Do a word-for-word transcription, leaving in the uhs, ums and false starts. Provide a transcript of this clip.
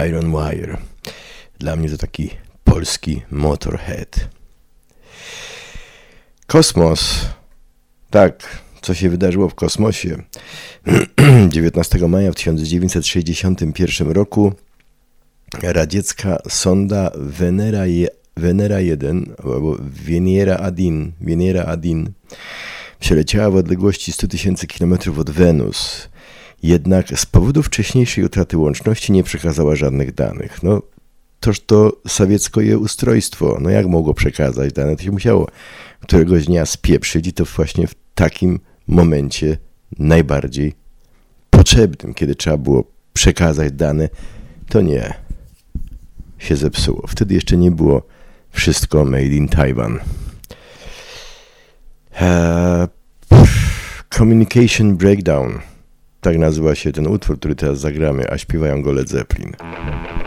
Iron Wire. Dla mnie to taki polski Motorhead. Kosmos. Tak, co się wydarzyło w kosmosie? dziewiętnastego maja w tysiąc dziewięćset sześćdziesiątym pierwszym roku radziecka sonda Venera, je, Venera jeden, albo Venera jeden, Venera jeden przeleciała w odległości sto tysięcy kilometrów od Wenus. Jednak z powodu wcześniejszej utraty łączności nie przekazała żadnych danych. No, toż to sowieckie ustrojstwo, no jak mogło przekazać dane? To się musiało któregoś dnia spieprzyć i to właśnie w takim momencie najbardziej potrzebnym, kiedy trzeba było przekazać dane, to nie, się zepsuło. Wtedy jeszcze nie było wszystko made in Taiwan. Uh, Communication Breakdown. Tak nazywa się ten utwór, który teraz zagramy, a śpiewają go Led Zeppelin.